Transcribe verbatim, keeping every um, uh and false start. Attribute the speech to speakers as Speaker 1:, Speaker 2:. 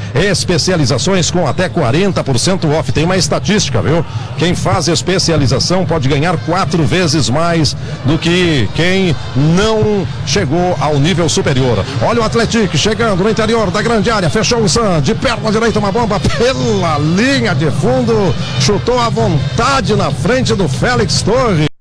Speaker 1: Especializações com até quarenta por cento off. Tem uma estatística, viu? Quem faz especialização pode ganhar quatro vezes mais do que quem não chegou ao nível superior. Olha o Atlético chegando no interior da grande área, fechou o Sam, de perna direita uma bomba pela linha de fundo, chutou à vontade na frente do Félix Torres.